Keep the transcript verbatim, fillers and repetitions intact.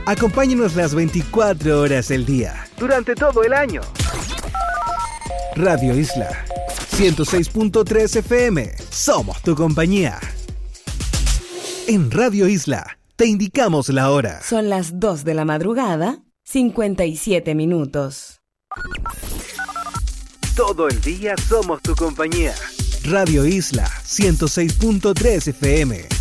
Acompáñenos las veinticuatro horas del día, durante todo el año. Radio Isla ciento seis punto tres F M. Somos tu compañía. En Radio Isla te indicamos la hora. Son las dos de la madrugada, cincuenta y siete minutos. Todo el día somos tu compañía. Radio Isla ciento seis punto tres F M.